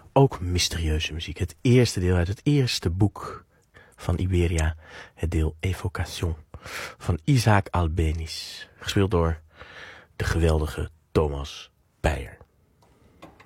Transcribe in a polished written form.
ook mysterieuze muziek. Het eerste deel uit het eerste boek van Iberia, het deel Evocation van Isaac Albéniz, gespeeld door de geweldige Thomas Beyer.